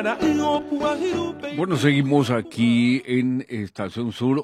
Bueno, seguimos aquí en Estación Sur,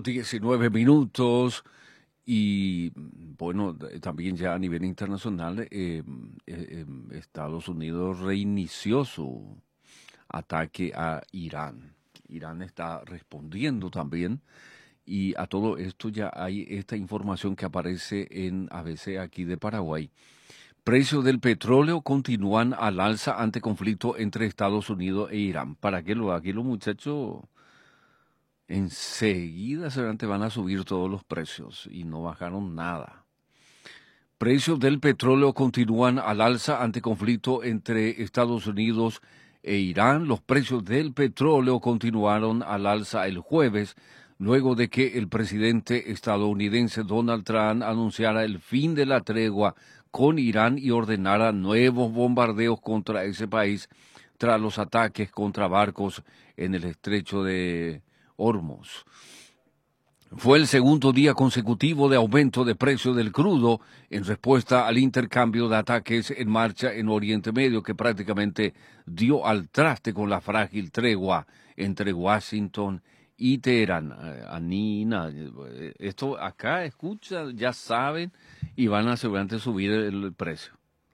8:19 y bueno, también ya a nivel internacional, Estados Unidos reinició su ataque a Irán. Irán está respondiendo también y a todo esto ya hay esta información que aparece en ABC aquí de Paraguay. Precios del petróleo continúan al alza ante conflicto entre Estados Unidos e Irán. ¿Para qué aquí los muchachos enseguida se van a subir todos los precios y no bajaron nada? Precios del petróleo continúan al alza ante conflicto entre Estados Unidos e Irán. Los precios del petróleo continuaron al alza el jueves, luego de que el presidente estadounidense Donald Trump anunciara el fin de la tregua con Irán y ordenara nuevos bombardeos contra ese país tras los ataques contra barcos en el estrecho de Hormuz. Fue el segundo día consecutivo de aumento de precio del crudo en respuesta al intercambio de ataques en marcha en Oriente Medio que prácticamente dio al traste con la frágil tregua entre Washington y Teherán. Anina, esto acá escucha, ya saben, y van a seguramente subir el precio.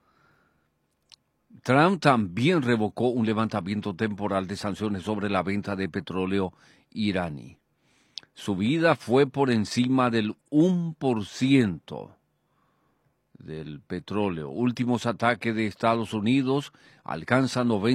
Trump también revocó un levantamiento temporal de sanciones sobre la venta de petróleo iraní. Subida fue por encima del 1% del petróleo. Últimos ataques de Estados Unidos alcanzan 90